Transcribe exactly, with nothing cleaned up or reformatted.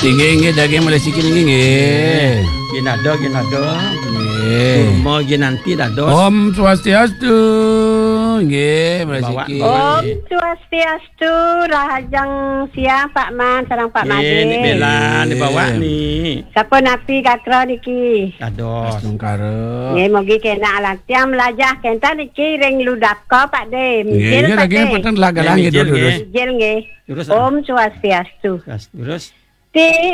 Tinggi nggih daging Malaysia kini nggih. Ginado, ginado. Nggih. Kurma ginanti dados. Om Swastiastu. Nggih, Malaysia kini. Om Swastiastu, Rahajang siang Pak Man, sarang Pak Eh, Madin. ni bela ni bawa ni. Siapa napi kakra niki? Dados. Nungkara. Nggih mogi kena alatiam melajah kenta niki ring ludak ko Pak De. Nggih, Mijil nggih Pak daging De. petang laga langit Mijil, dulu. nggih. Mijil nggih. Terus Om Swastiastu. terus Ti